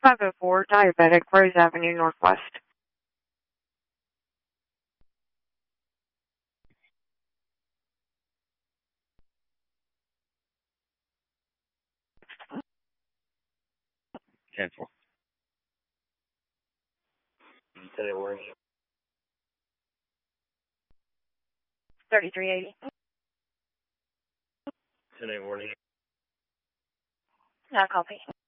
504 Diabetic, Rose Avenue, Northwest. Cancel. Today works. 3380. Today morning. Not copy.